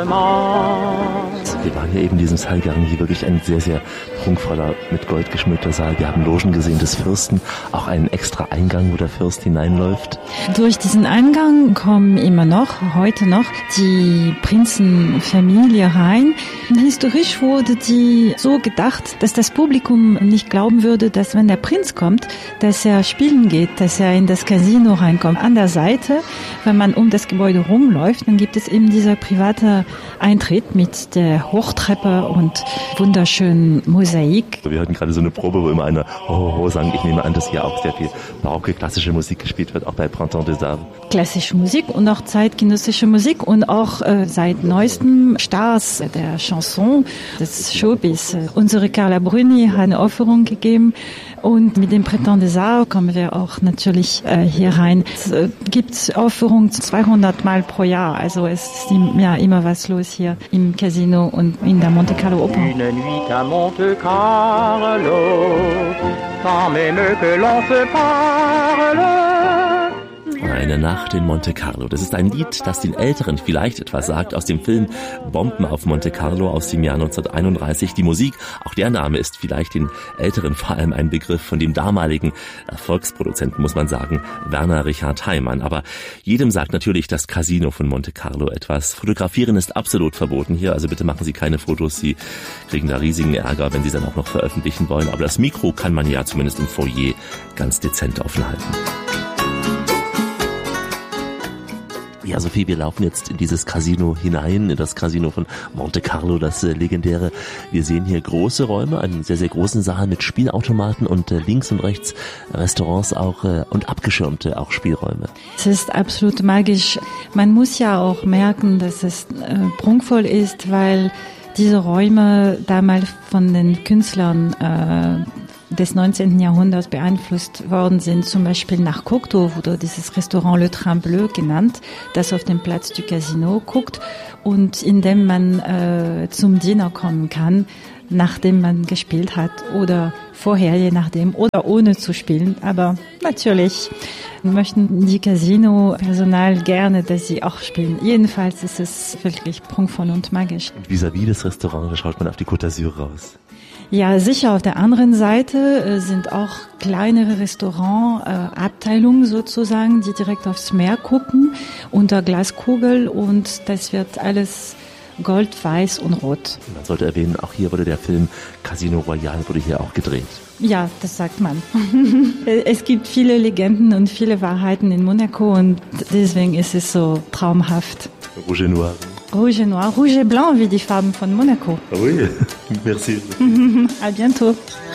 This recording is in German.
Wir waren ja eben in diesem Saalgang, hier wirklich ein sehr, sehr prunkvoller, mit Gold geschmückter Saal. Wir haben Logen gesehen des Fürsten, auch einen extra Eingang, wo der Fürst hineinläuft. Durch diesen Eingang kommen immer noch, heute noch, die Prinzenfamilie rein. Historisch wurde die so gedacht, dass das Publikum nicht glauben würde, dass wenn der Prinz kommt, dass er spielen geht, dass er in das Casino reinkommt. An der Seite, wenn man um das Gebäude rumläuft, dann gibt es eben dieser private Eintritt mit der Hochtreppe und wunderschönen Mosaik. Wir hatten gerade so eine Probe, wo immer einer Ho, ho, ho sang. Ich nehme an, dass hier auch sehr viel barocke, klassische Musik gespielt wird, auch bei Printemps des Arts. Klassische Musik und auch zeitgenössische Musik und auch seit neuestem Stars der Chanson, des Showbiz. Unsere Carla Bruni hat eine Aufführung gegeben und mit dem Printemps des Arts kommen wir auch natürlich hier rein. Es gibt Aufführungen 200 Mal pro Jahr, also es ist ja immer was los hier im Casino und in der Monte Carlo Oper. Une nuit à Monte Carlo, sans même que l'on se parle. Eine Nacht in Monte Carlo. Das ist ein Lied, das den Älteren vielleicht etwas sagt, aus dem Film Bomben auf Monte Carlo aus dem Jahr 1931. Die Musik, auch der Name ist vielleicht den Älteren vor allem ein Begriff von dem damaligen Erfolgsproduzenten, muss man sagen, Werner Richard Heimann. Aber jedem sagt natürlich das Casino von Monte Carlo etwas. Fotografieren ist absolut verboten hier, also bitte machen Sie keine Fotos. Sie kriegen da riesigen Ärger, wenn Sie dann auch noch veröffentlichen wollen. Aber das Mikro kann man ja zumindest im Foyer ganz dezent offen halten. Ja, Sophie, wir laufen jetzt in dieses Casino hinein, in das Casino von Monte Carlo, das legendäre. Wir sehen hier große Räume, einen sehr, sehr großen Saal mit Spielautomaten und links und rechts Restaurants auch und abgeschirmte auch Spielräume. Es ist absolut magisch. Man muss ja auch merken, dass es prunkvoll ist, weil diese Räume damals von den Künstlern des 19. Jahrhunderts beeinflusst worden sind, zum Beispiel nach Cocteau wurde dieses Restaurant Le Train Bleu genannt, das auf dem Platz du Casino guckt und in dem man zum Dinner kommen kann, nachdem man gespielt hat oder vorher, je nachdem, oder ohne zu spielen. Aber natürlich möchten die Casino-Personal gerne, dass sie auch spielen. Jedenfalls ist es wirklich prunkvoll und magisch. Und vis-à-vis des Restaurants, da schaut man auf die Côte d'Azur raus. Ja, sicher. Auf der anderen Seite sind auch kleinere Restaurantabteilungen sozusagen, die direkt aufs Meer gucken, unter Glaskugel und das wird alles Gold, Weiß und Rot. Man sollte erwähnen, auch hier wurde der Film Casino Royale wurde hier auch gedreht. Ja, das sagt man. Es gibt viele Legenden und viele Wahrheiten in Monaco und deswegen ist es so traumhaft. Rouge et Noir. Rouge et Noir, Rouge et Blanc wie die Farben von Monaco. Oui, merci. À bientôt.